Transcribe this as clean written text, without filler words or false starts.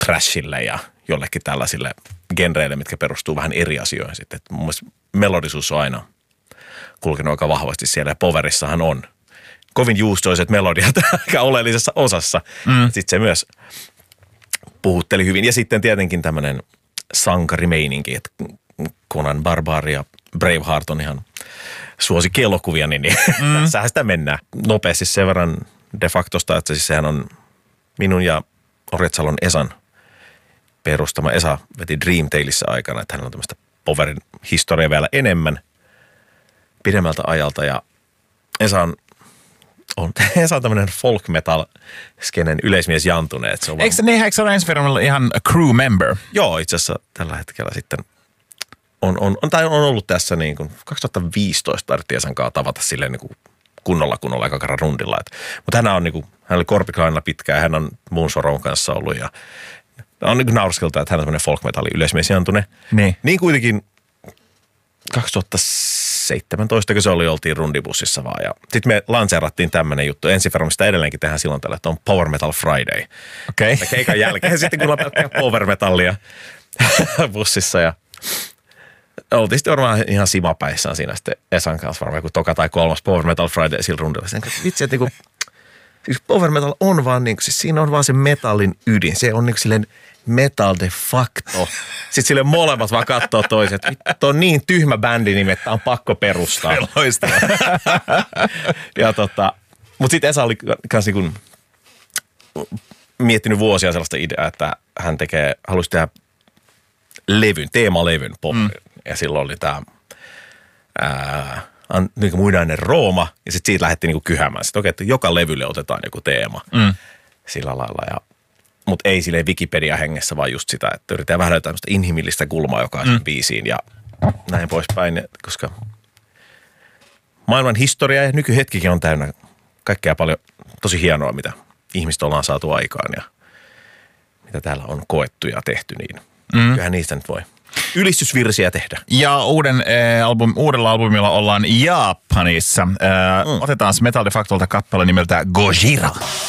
thrashille ja jollekin tällaisille genreille, mitkä perustuu vähän eri asioihin sitten. Et mun mielestä melodisuus on aina kulkenut aika vahvasti siellä ja Powerissahan on kovin juustoiset melodiat aika oleellisessa osassa. Sitten se myös puhutteli hyvin. Ja sitten tietenkin tämmöinen sankarimeininki, että Conan Barbari ja Braveheart on ihan suosikkielokuvia, niin tässähän sitä mennään. Nopeasti sen verran de factosta, että siis sehän on minun ja Oretsalon Esan perustama. Esa veti Dream Taleissa aikana, että hän on tämmöistä Powerin historiaa vielä enemmän pidemmältä ajalta. Ja Esa on tämmöinen folk metal skenen yleismies Jantune. Eikö se ole ensi verran ihan crew member? Joo, itse asiassa tällä hetkellä sitten on ollut tässä niin kuin 2015 tarvittiin Esan kanssa tavata silleen niin kuin kunnolla aika kerran rundilla. Mutta hän oli Korpiklaanilla pitkään ja hän on muun Soron kanssa ollut ja on niin kuin naurskelta, että hän on tämmöinen folk metalli yleismies Jantune. Niin kuitenkin 2017, kun se oltiin rundibussissa vaan. Ja sitten me lanseerattiin tämmöinen juttu. Ensifermista edelleenkin tehdään silloin tällä, että on Power Metal Friday. Okei. Okay. Keikan jälkeen sitten kun on pelkkää power metallia bussissa. Ja oltiin sitten varmaan ihan simapäissään siinä sitten Esan kanssa varmaan joku toka tai kolmas Power Metal Friday sillä rundilla. Vitsi, että niinku, siis Power Metal on vaan niinku, siis siinä on vaan se metallin ydin. Se on niinku silleen metal de facto. Sitten sille molemmat vaan katsoo toiset. Vittu on niin tyhmä bändi nimi, että on pakko perustaa. Loistavaa. Ja mutta sitten Esa oli kans niin miettinyt vuosia sellaista ideaa, että hän halusi tehdä teemalevyn Powerin. Ja silloin oli tämä niin muinainen Rooma, ja sitten siitä lähdettiin niin kyhämään. Sitten että joka levylle otetaan joku teema sillä lailla. Mutta ei silleen Wikipedia-hengessä, vaan just sitä, että yritetään vähän löytää tämmöistä inhimillistä kulmaa jokaisen biisiin ja näin poispäin. Koska maailman historia ja nykyhetkikin on täynnä kaikkea paljon tosi hienoa, mitä ihmistä ollaan saatu aikaan ja mitä täällä on koettu ja tehty, niin kyllähän niistä nyt voi ylistysvirsiä tehdä. Ja uudella albumilla ollaan Japanissa. Otetaan Metal de Factolta kappale nimeltä Gojira.